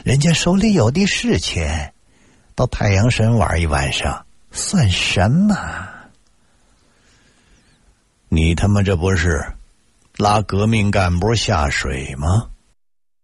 人家手里有的是钱，到太阳神玩一晚上算什么？你他妈这不是拉革命干部下水吗？